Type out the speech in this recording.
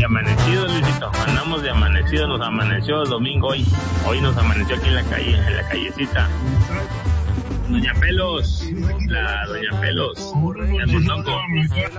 amanecidos, Luisito, andamos de amanecidos, nos amaneció el domingo hoy nos amaneció aquí en la callecita. Doña Pelos, el mondongo.